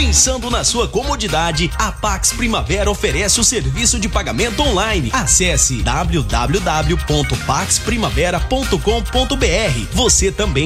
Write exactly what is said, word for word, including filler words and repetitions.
Pensando na sua comodidade, a Pax Primavera oferece o serviço de pagamento online. Acesse w w w ponto pax primavera ponto com ponto b r. Você também